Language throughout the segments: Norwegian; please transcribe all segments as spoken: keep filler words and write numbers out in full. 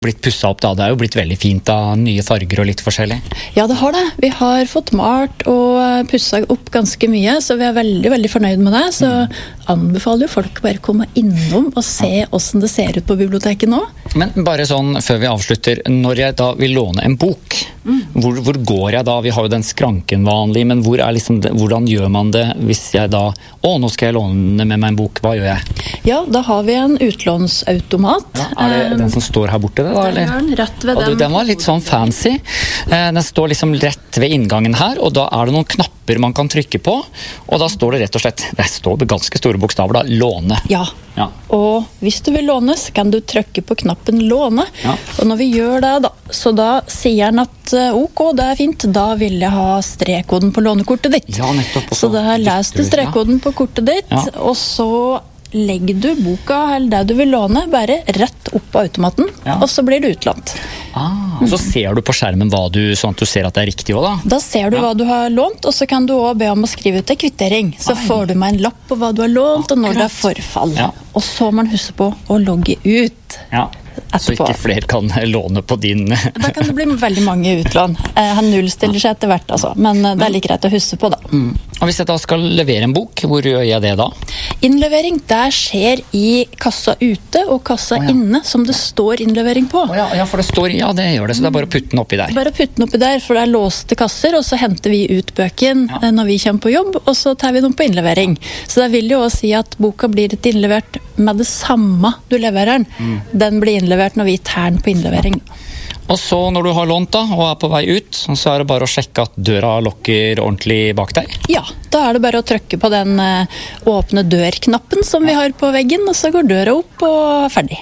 blitt pusset opp da, det er jo blitt veldig fint da, nye farger og litt forskjellig. Ja, det har det. Vi har fått malt og pusset opp ganske mye, så vi er veldig, veldig fornøyd med det. Så mm. anbefaler jo folk bare å komme innom og se hvordan det ser ut på biblioteket nå. Men bare sånn, før vi avslutter, når jeg da vil låne en bok, mm. hvor, hvor går jeg da? Vi har jo den skranken vanlig, men hvor er liksom det, hvordan gjør man det hvis jeg da, å, nå skal jeg låne med meg en bok, hva gjør jeg? Ja, da har vi en utlånsautomat. Ja, er det den som står her borte? Da, eller? Den, rett ved den. Den var litt sånn fancy. Den står liksom rett ved inngangen her, og da er det noen knapper man kan trykke på, og da står det rett og slett, det står ganske store bokstaver da, låne. Ja, ja. Og hvis du vil låne, så kan du trykke på knappen låne, ja. Og når vi gjør det da, så da sier den at ok, det er fint, da vil jeg ha strekkoden på lånekortet ditt. Ja, nettopp. Så da leser du strekkoden på kortet ditt, ja. Og så legger du boka eller det du vil låne bare rett opp på automaten, ja. Og så blir det utlånt. Ah, så ser du på skjermen hva du, sånn at du ser at det er riktig også da? Da ser du ja. Hva du har lånt, og så kan du også be om å skrive ut en kvittering. Så Ai. Får du med en lapp på hva du har lånt, Akkurat. Og når det er forfall. Ja. Og så må man huske på å logge ut. Ja. Etterpå. Så ikke flere kan låne på din... Da kan det bli veldig mange utlån. Han nullstiller seg etter hvert, altså. Men det er like greit å huske på, da. Mm. Og hvis jeg da skal levere en bok, hvor gjør jeg det da? Innlevering, der skjer i kassa ute og kassa oh, ja. Inne, som det står innlevering på. Oh, ja, ja, for det står, ja, det gjør det, så det er bare å putte den oppi der. Bare å putte den oppi der, for det er låste kasser, og så henter vi ut bøken ja. Når vi kommer på jobb, og så tar vi den på innlevering. Så det vil jo også si at boka blir et innlevert med det samme du leverer den. Mm. Den blir innlevert når vi tar den på innlevering. Og så når du har lånt da, og er på vei ut, så er det bare å sjekke at døra lukker ordentlig bak deg? Ja, da er det bare å trykke på den uh, åpne dør-knappen som vi har på veggen, og så går døra opp og ferdig.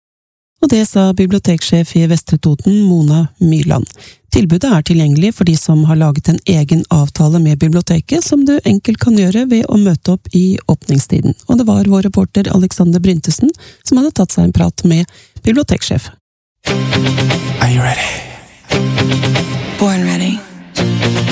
Og det sa biblioteksjef i Vestre Toten, Mona Myrland. Tilbudet er tilgjengelig for de som har laget en egen avtale med biblioteket, som du enkelt kan gjøre ved å møte opp i åpningstiden. Og det var vår reporter Alexander Bryntesen som hadde tatt seg en prat med biblioteksjef. Are you ready? Born ready.